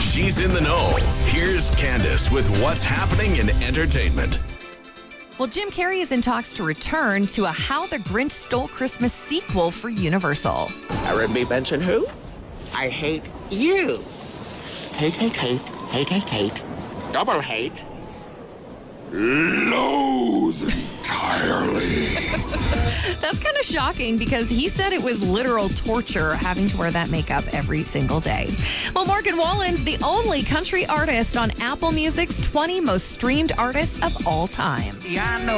She's in the know. Here's Candace with what's happening in entertainment. Well, Jim Carrey is in talks to return to a How the Grinch Stole Christmas sequel for Universal. Heard me mention who? I hate you. Hate, hate, hate, hate, hate, hate. Double hate. Loathe entirely. That's kind of shocking because he said it was literal torture having to wear that makeup every single day. Well, Morgan Wallen's the only country artist on Apple Music's 20 most streamed artists of all time. Yeah, I know.